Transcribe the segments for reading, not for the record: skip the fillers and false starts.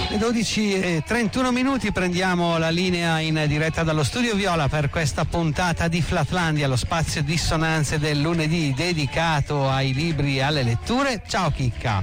Le 12:31 prendiamo la linea in diretta dallo Studio Viola per questa puntata di Flatlandia, lo spazio dissonanze del lunedì dedicato ai libri e alle letture. Ciao Chicca.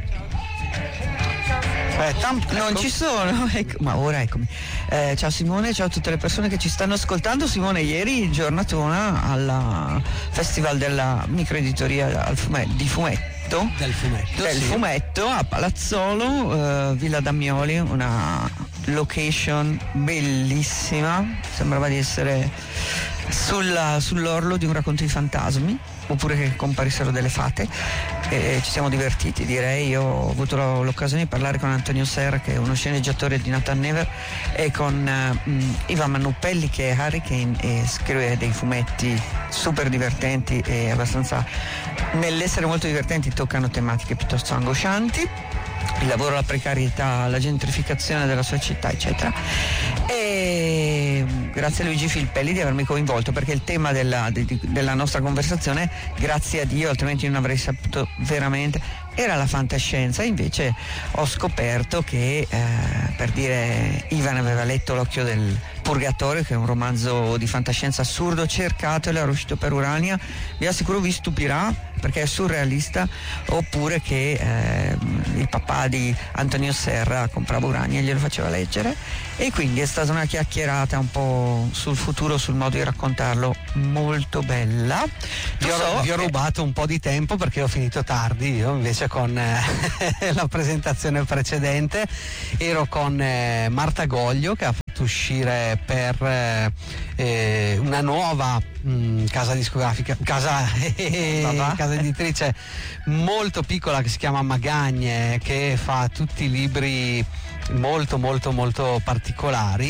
Non ci sono, ma ora eccomi. Ciao Simone, ciao a tutte le persone che ci stanno ascoltando. Simone, ieri giornatona al Festival della Microeditoria del fumetto a Palazzolo, Villa Damioli, una location bellissima, sembrava di essere sull'orlo di un racconto di fantasmi, oppure che comparissero delle fate. Ci siamo divertiti, direi. Io ho avuto l'occasione di parlare con Antonio Serra, che è uno sceneggiatore di Nathan Never, e con Ivan Mannuppelli, che è Hurricane e scrive dei fumetti super divertenti e abbastanza, nell'essere molto divertenti, toccano tematiche piuttosto angoscianti, il lavoro, la precarietà, la gentrificazione della sua città, eccetera. E grazie a Luigi Filppelli di avermi coinvolto, perché il tema della nostra conversazione, grazie a Dio, altrimenti non avrei saputo veramente, era la fantascienza. Invece ho scoperto che, per dire, Ivan aveva letto L'occhio del Purgatorio, che è un romanzo di fantascienza assurdo, cercatelo, era uscito per Urania, vi assicuro vi stupirà perché è surrealista. Oppure che il papà di Antonio Serra comprava Urania e glielo faceva leggere, e quindi è stata una chiacchierata un po' sul futuro, sul modo di raccontarlo, molto bella. Vi ho rubato un po' di tempo perché ho finito tardi. Io invece con la presentazione precedente ero con Marta Goglio, che ha fatto uscire per una nuova casa discografica, casa editrice molto piccola che si chiama Magagne, che fa tutti i libri molto molto molto particolari.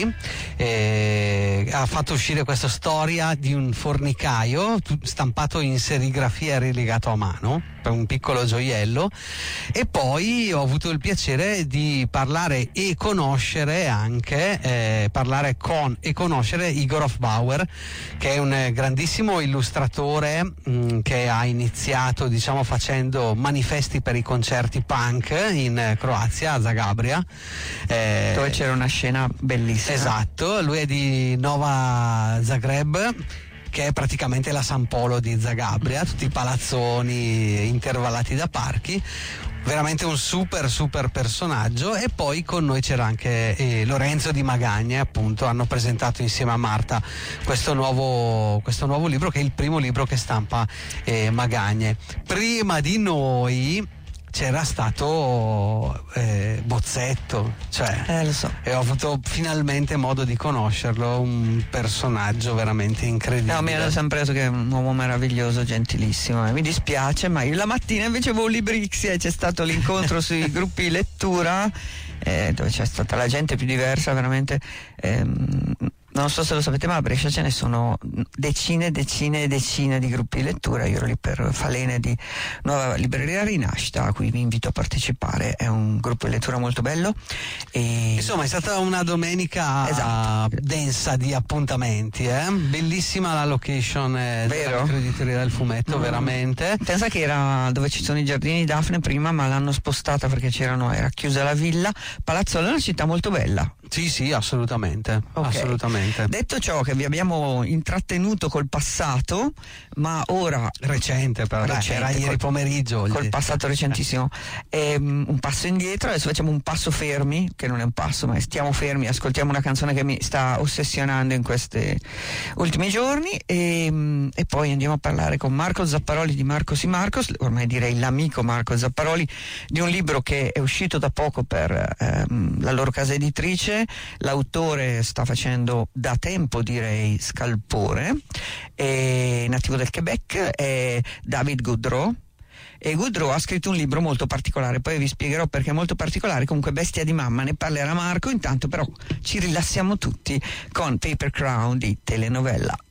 Ha fatto uscire questa storia di un fornicaio stampato in serigrafia e rilegato a mano, per un piccolo gioiello. E poi ho avuto il piacere di parlare e conoscere anche conoscere Igor Hofbauer, che è un grandissimo illustratore che ha iniziato, diciamo, facendo manifesti per i concerti punk in Croazia, a Zagabria, dove c'era una scena bellissima. Esatto, lui è di Nova Zagreb, che è praticamente la San Polo di Zagabria, tutti i palazzoni intervallati da parchi. Veramente un super personaggio. E poi con noi c'era anche Lorenzo di Magagne, appunto. Hanno presentato insieme a Marta questo nuovo libro, che è il primo libro che stampa Magagne. Prima di noi c'era stato Bozzetto, cioè lo so. E ho avuto finalmente modo di conoscerlo, un personaggio veramente incredibile. No, mi hanno sempre detto che è un uomo meraviglioso, gentilissimo, mi dispiace, ma io la mattina invece avevo Librixia e c'è stato l'incontro sui gruppi lettura, dove c'è stata la gente più diversa, veramente. Non so se lo sapete, ma a Brescia ce ne sono decine di gruppi di lettura. Io ero lì per Falene di Nuova Libreria Rinascita, a cui vi invito a partecipare. È un gruppo di lettura molto bello. Insomma, è stata una domenica, esatto, densa di appuntamenti. Bellissima la location della Microeditoria del Fumetto, veramente. Pensa che era dove ci sono i giardini Daphne prima, ma l'hanno spostata perché era chiusa la villa. Palazzolo è una città molto bella. Sì, assolutamente. Okay. Assolutamente. Detto ciò, che vi abbiamo intrattenuto col passato, ma ora recente, era ieri pomeriggio, col passato recentissimo, un passo indietro. Adesso facciamo un passo fermi, che non è un passo, ma stiamo fermi, ascoltiamo una canzone che mi sta ossessionando in questi ultimi giorni, e poi andiamo a parlare con Marco Zapparoli di Marcos y Marcos, ormai direi l'amico Marco Zapparoli, di un libro che è uscito da poco per la loro casa editrice. L'autore sta facendo da tempo, direi, scalpore, è nativo del Quebec, è David Goodrow. E Goodrow ha scritto un libro molto particolare, poi vi spiegherò perché è molto particolare. Comunque, Bestia di mamma, ne parlerà Marco. Intanto però ci rilassiamo tutti con Paper Crown di Telenovela.